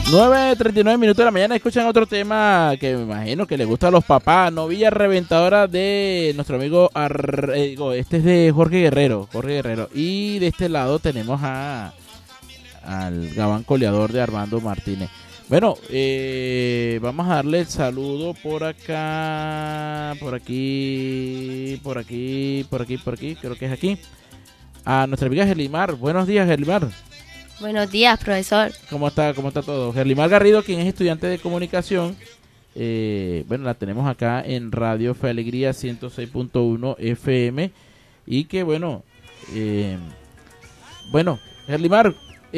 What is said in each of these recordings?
9:39 de la mañana. Escuchan otro tema que me imagino que le gusta a los papás. Novilla reventadora de nuestro amigo este es de Jorge Guerrero. Y de este lado tenemos al gabán coleador de Armando Martínez. Bueno, vamos a darle el saludo por acá, por aquí, creo que es aquí, a nuestra amiga Gerlimar. Buenos días, Gerlimar. Buenos días, profesor. ¿Cómo está todo? Gerlimar Garrido, quien es estudiante de comunicación, bueno, la tenemos acá en Radio Fe Alegría 106.1 FM, y que bueno, Gerlimar,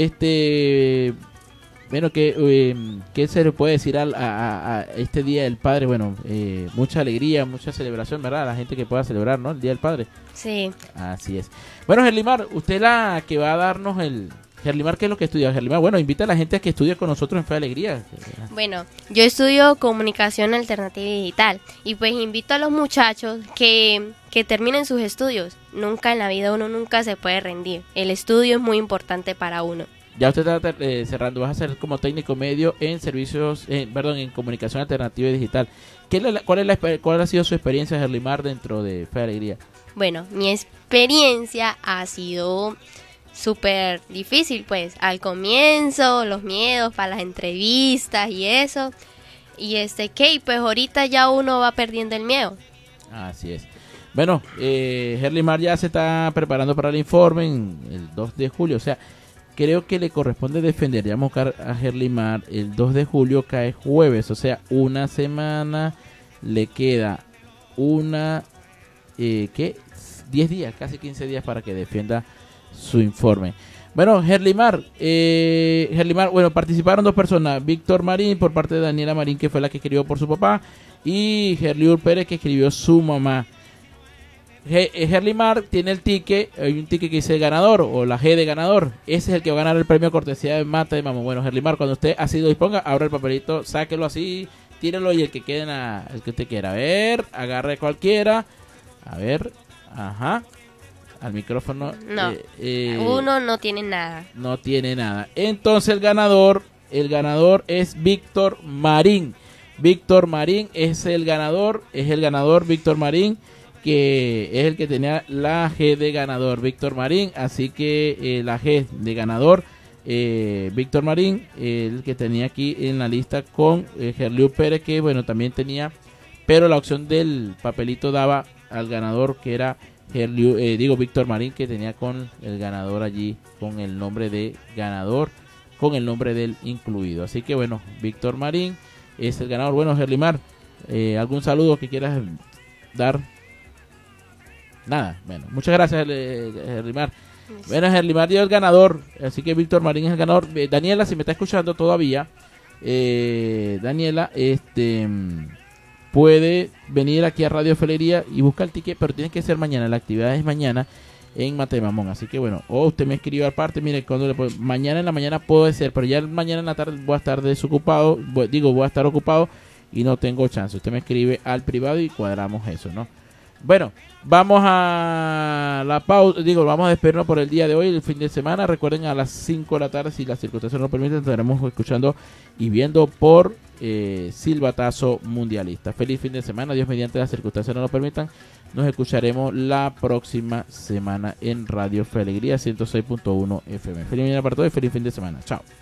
bueno, ¿qué se le puede decir a este Día del Padre? Bueno, mucha alegría, mucha celebración, ¿verdad? La gente que pueda celebrar, ¿no? El Día del Padre. Sí. Así es. Bueno, Gerlimar, usted es la que va a darnos Gerlimar, ¿qué es lo que estudia? Gerlimar, bueno, invita a la gente a que estudie con nosotros en Fe Alegría. Bueno, yo estudio Comunicación Alternativa y Digital, y pues invito a los muchachos que terminen sus estudios. Nunca en la vida uno nunca se puede rendir. El estudio es muy importante para uno. Ya usted está cerrando, vas a ser como técnico medio en en Comunicación Alternativa y Digital. ¿Cuál ha sido su experiencia, Gerlimar, dentro de Fe Alegría? Bueno, mi experiencia ha sido súper difícil, pues al comienzo, los miedos para las entrevistas y eso, y pues ahorita ya uno va perdiendo el miedo. Así es. Bueno, Gerlimar ya se está preparando para el informe en el 2 de julio, o sea, creo que le corresponde defender, ya vamos a buscar a Gerlimar, el 2 de julio cae jueves, o sea, una semana, le queda 10 días, casi 15 días para que defienda su informe. Bueno, Gerlimar, bueno, participaron dos personas, Víctor Marín por parte de Daniela Marín, que fue la que escribió por su papá, y Gerliur Pérez, que escribió su mamá. Gerlimar tiene el ticket, hay un ticket que dice ganador, o la G de ganador, ese es el que va a ganar el premio cortesía de Mata de Mamón. Bueno, Gerlimar, cuando usted así lo disponga, abra el papelito, sáquelo así, tírelo, y el que quede el que usted quiera. A ver, agarre cualquiera, a ver, ajá. Al micrófono. No, uno no tiene nada. No tiene nada. Entonces el ganador es Víctor Marín. Víctor Marín es el ganador, Víctor Marín, que es el que tenía la G de ganador, Víctor Marín. Así que la G de ganador, Víctor Marín, el que tenía aquí en la lista con Gerliu Pérez, que bueno, también tenía, pero la opción del papelito daba al ganador, que era Víctor Marín, que tenía con el ganador allí, con el nombre de ganador, con el nombre del incluido. Así que bueno, Víctor Marín es el ganador. Bueno, Gerlimar, ¿algún saludo que quieras dar? Nada, bueno, muchas gracias, Gerlimar. Bueno, Gerlimar dio el ganador, así que Víctor Marín es el ganador. Daniela, si me está escuchando todavía, Daniela, puede venir aquí a Radio Fe Alegría y buscar el ticket, pero tiene que ser mañana, la actividad es mañana en Matemamón, así que bueno, o usted me escribe aparte, mire, mañana en la mañana puede ser, pero ya mañana en la tarde voy a estar desocupado, voy a estar ocupado y no tengo chance. Usted me escribe al privado y cuadramos eso, ¿no? Bueno, vamos a la pausa, vamos a despedirnos por el día de hoy, el fin de semana. Recuerden, a las 5 de la tarde, si las circunstancias nos lo permiten, estaremos escuchando y viendo por Silbatazo Mundialista. Feliz fin de semana, Dios mediante, las circunstancias nos lo permitan. Nos escucharemos la próxima semana en Radio Fe Alegría 106.1 FM. Feliz mañana para todos y feliz fin de semana. Chao.